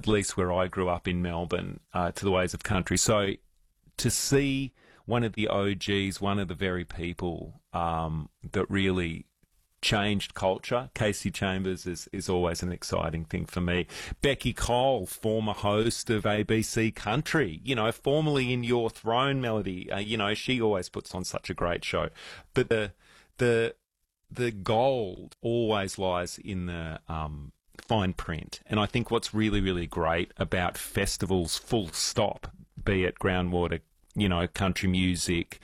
at least where I grew up in Melbourne, to the ways of country. So to see one of the OGs, one of the very people that really changed culture, Casey Chambers, is always an exciting thing for me. Becky Cole, former host of ABC Country, formerly in Your Throne, Melody, she always puts on such a great show. But the gold always lies in the fine print. And I think what's really, really great about festivals, full stop, be it Groundwater, country music,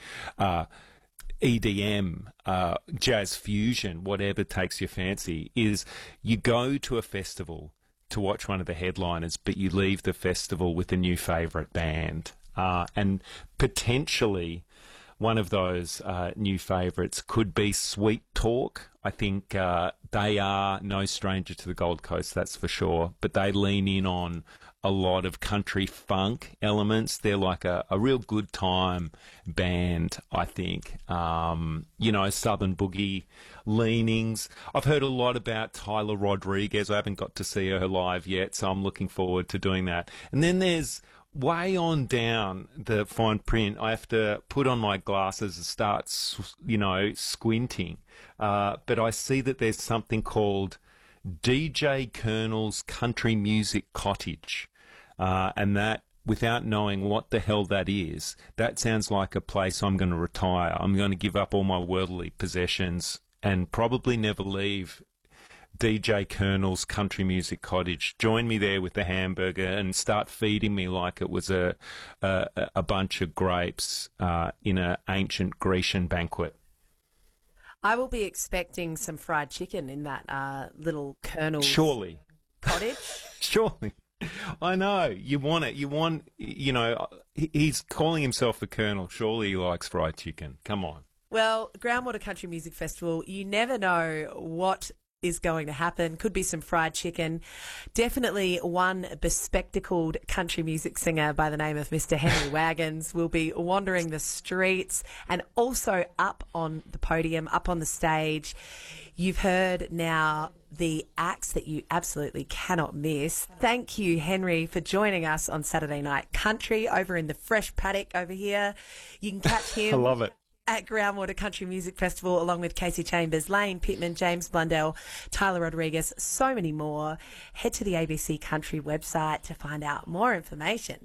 EDM, jazz fusion, whatever takes your fancy, is you go to a festival to watch one of the headliners, but you leave the festival with a new favourite band. And potentially one of those new favourites could be Sweet Talk. I think they are no stranger to the Gold Coast, that's for sure, but they lean in on a lot of country funk elements. They're like a real good time band, I think. Southern boogie leanings. I've heard a lot about Tyler Rodriguez. I haven't got to see her live yet, so I'm looking forward to doing that. And then there's way on down the fine print. I have to put on my glasses and start, squinting. But I see that there's something called DJ Colonel's Country Music Cottage. And that, without knowing what the hell that is, that sounds like a place I'm going to retire. I'm going to give up all my worldly possessions and probably never leave DJ Colonel's Country Music Cottage. Join me there with the hamburger and start feeding me like it was a bunch of grapes in an ancient Grecian banquet. I will be expecting some fried chicken in that little Colonel's Surely. Cottage. Surely. I know. You want it. He's calling himself the Colonel. Surely he likes fried chicken. Come on. Well, Groundwater Country Music Festival, you never know what is going to happen. Could be some fried chicken. Definitely one bespectacled country music singer by the name of Mr. Henry Wagons will be wandering the streets and also up on the podium, up on the stage. You've heard now the acts that you absolutely cannot miss. Thank you, Henry, for joining us on Saturday Night Country over in the Fresh Paddock over here. You can catch him. I love it. At Groundwater Country Music Festival, along with Casey Chambers, Lane Pittman, James Blundell, Tyler Rodriguez, so many more. Head to the ABC Country website to find out more information.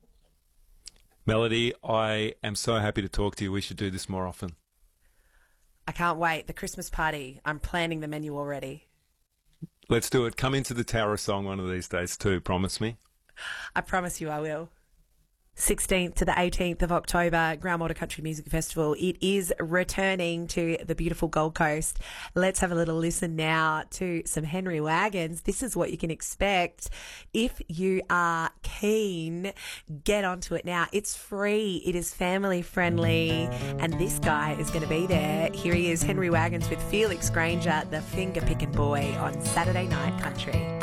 Melody, I am so happy to talk to you. We should do this more often. I can't wait. The Christmas party. I'm planning the menu already. Let's do it. Come into the Tower of Song one of these days too. Promise me. I promise you I will. 16th to the 18th of October, Groundwater Country Music Festival. It is returning to the beautiful Gold Coast. Let's have a little listen now to some Henry Wagons. This is what you can expect. If you are keen, get onto it now. It's free. It is family friendly. And this guy is going to be there. Here he is, Henry Wagons with Felix Granger, the finger picking boy on Saturday Night Country.